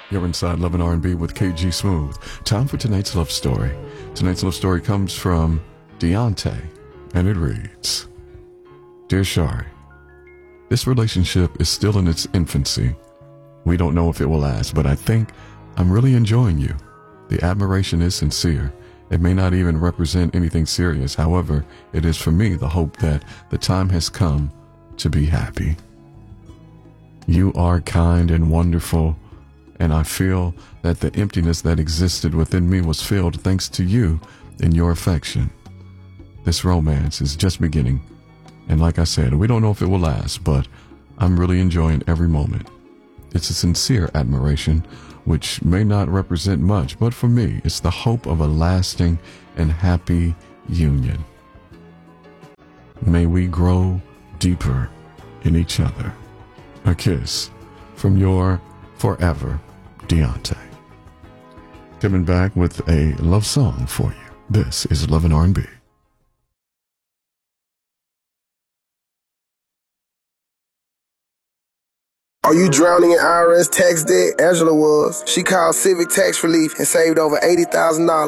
You're inside Love and R&B with KG Smooth. Time for tonight's love story. Tonight's love story comes from Deontay, and it reads, Dear Shari, this relationship is still in its infancy. We don't know if it will last, but I think I'm really enjoying you. The admiration is sincere. It may not even represent anything serious. However, it is for me the hope that the time has come to be happy. You are kind and wonderful, and I feel that the emptiness that existed within me was filled thanks to you and your affection. This romance is just beginning, and like I said, we don't know if it will last, but I'm really enjoying every moment. It's a sincere admiration, which may not represent much, but for me, it's the hope of a lasting and happy union. May we grow deeper in each other. A kiss from your forever, Deontay. Coming back with a love song for you. This is Love and R&B. Are you drowning in IRS tax debt? Angela was. She called Civic Tax Relief and saved over $80,000.